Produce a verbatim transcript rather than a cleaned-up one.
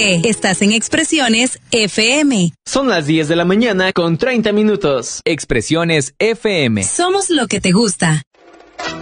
porque estás en Expresiones F M. Son las diez de la mañana con treinta minutos. Expresiones F M. Somos lo que te gusta.